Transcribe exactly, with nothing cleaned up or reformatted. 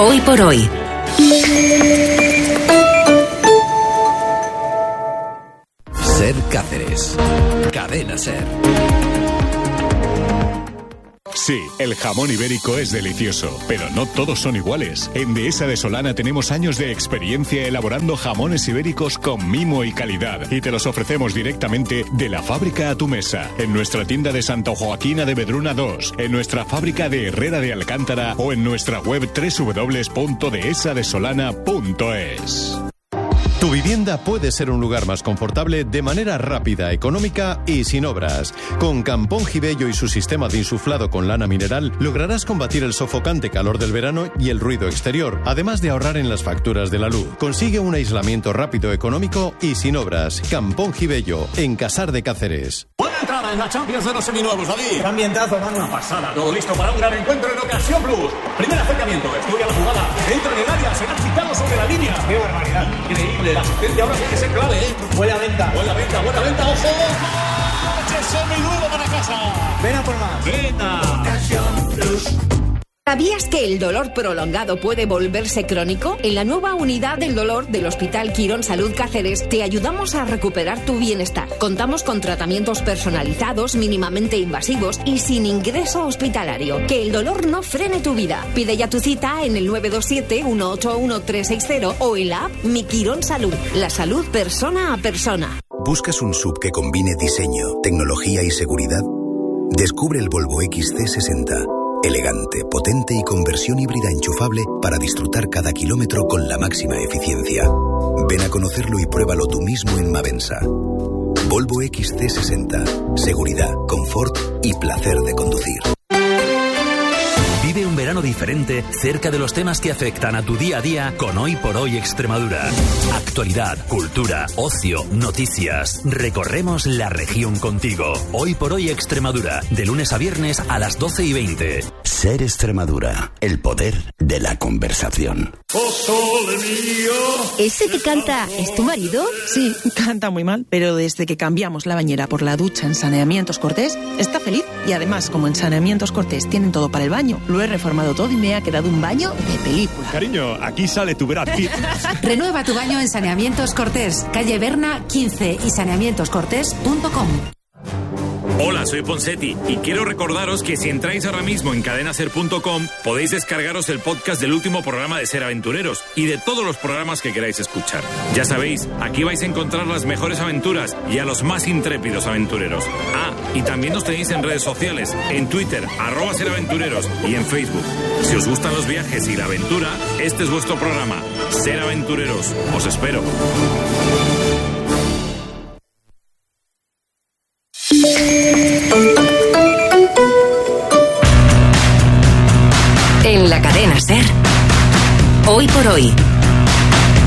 Hoy por hoy. Ser Cáceres. Cadena Ser. Sí, el jamón ibérico es delicioso, pero no todos son iguales. En Dehesa de Solana tenemos años de experiencia elaborando jamones ibéricos con mimo y calidad, y te los ofrecemos directamente de la fábrica a tu mesa, en nuestra tienda de Santa Joaquina de Vedruna dos, en nuestra fábrica de Herrera de Alcántara o en nuestra web doble u doble u doble u punto dehesa de solana punto es. Tu vivienda puede ser un lugar más confortable de manera rápida, económica y sin obras. Con Campón Gibello y su sistema de insuflado con lana mineral, lograrás combatir el sofocante calor del verano y el ruido exterior, además de ahorrar en las facturas de la luz. Consigue un aislamiento rápido, económico y sin obras. Campón Gibello, en Casar de Cáceres. Buena entrada en la Champions de los seminuevos, David. ¡Qué ambientazo, mano! Una pasada, todo listo para un gran encuentro en Ocasión Plus. Primer acercamiento, estudia la jugada, entra en el área, será quitado sobre la línea. ¡Qué barbaridad! Increíble, la asistencia ahora tiene que ser clave, ¿eh? Buena venta. Buena venta, buena venta, ojo. Seminuevo para casa. Ven a por más. Vena. Ocasión Plus. ¿Sabías que el dolor prolongado puede volverse crónico? En la nueva unidad del dolor del Hospital Quirón Salud Cáceres te ayudamos a recuperar tu bienestar. Contamos con tratamientos personalizados, mínimamente invasivos y sin ingreso hospitalario. Que el dolor no frene tu vida. Pide ya tu cita en el nueve dos siete, uno ocho uno, tres seis cero o en la app Mi Quirón Salud. La salud persona a persona. ¿Buscas un S U V que combine diseño, tecnología y seguridad? Descubre el Volvo X C sesenta. Elegante, potente y con versión híbrida enchufable para disfrutar cada kilómetro con la máxima eficiencia. Ven a conocerlo y pruébalo tú mismo en Mavensa. Volvo X C sesenta. Seguridad, confort y placer de conducir. Vive un verano diferente cerca de los temas que afectan a tu día a día con Hoy por Hoy Extremadura. Actualidad, cultura, ocio, noticias. Recorremos la región contigo. Hoy por Hoy Extremadura, de lunes a viernes a las doce y veinte. Ser Extremadura, el poder de la conversación. ¡Oh, sole mío! ¿Ese que canta es tu marido? Sí, canta muy mal, pero desde que cambiamos la bañera por la ducha en Saneamientos Cortés, está feliz. Y además, como en Saneamientos Cortés tienen todo para el baño, lo he reformado todo y me ha quedado un baño de película. Cariño, aquí sale tu Brad Pitt. Renueva tu baño en Saneamientos Cortés, calle Berna quince y saneamientos cortés punto com. Hola, soy Ponsetti y quiero recordaros que si entráis ahora mismo en cadena ser punto com podéis descargaros el podcast del último programa de Ser Aventureros y de todos los programas que queráis escuchar. Ya sabéis, aquí vais a encontrar las mejores aventuras y a los más intrépidos aventureros. Ah, y también nos tenéis en redes sociales, en Twitter, arroba Ser Aventureros y en Facebook. Si os gustan los viajes y la aventura, este es vuestro programa, Ser Aventureros. Os espero. En la cadena Ser, Hoy por Hoy.